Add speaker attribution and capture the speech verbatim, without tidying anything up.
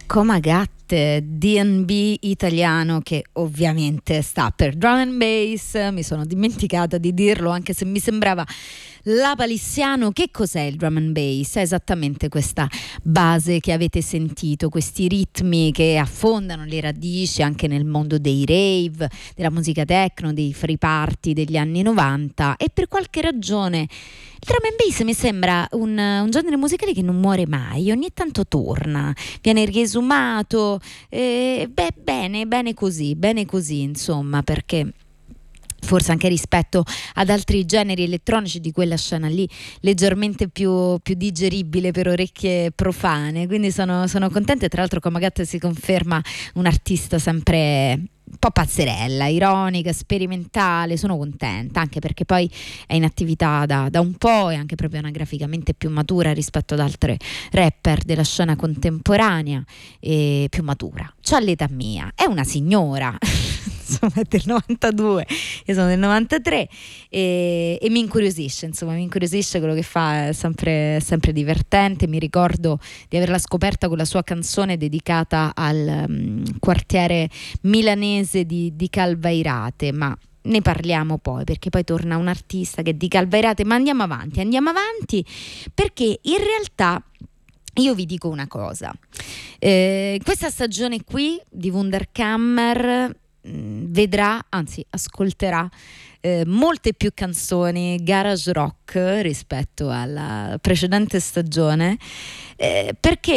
Speaker 1: Comagatte, D and B italiano, che ovviamente sta per drum and bass. Mi sono dimenticata di dirlo, anche se mi sembrava lapalissiano. Che cos'è il drum and bass? È esattamente questa base che avete sentito, questi ritmi che affondano le radici anche nel mondo dei rave, della musica techno, dei free party degli anni novanta, e per qualche ragione il drum and bass mi sembra un, un genere musicale che non muore mai, ogni tanto torna, viene riesumato, eh, beh, bene, bene così, bene così, insomma, perché forse anche rispetto ad altri generi elettronici di quella scena lì leggermente più, più digeribile per orecchie profane, quindi sono, sono contenta. Tra l'altro Comagatte si conferma un artista sempre un po' pazzerella, ironica, sperimentale. Sono contenta anche perché poi è in attività da, da un po', e anche proprio anagraficamente più matura rispetto ad altre rapper della scena contemporanea, e più matura, c'ha l'età mia, è una signora insomma, è del novantadue, io sono del novantatré, e, e mi incuriosisce, insomma, mi incuriosisce quello che fa, è sempre, è sempre divertente. Mi ricordo di averla scoperta con la sua canzone dedicata al um, quartiere milanese di, di Calvairate, ma ne parliamo poi, perché poi torna un artista che è di Calvairate. Ma andiamo avanti, andiamo avanti, perché in realtà io vi dico una cosa, eh, questa stagione qui di Wunderkammer vedrà, anzi ascolterà eh, molte più canzoni garage rock rispetto alla precedente stagione, eh, perché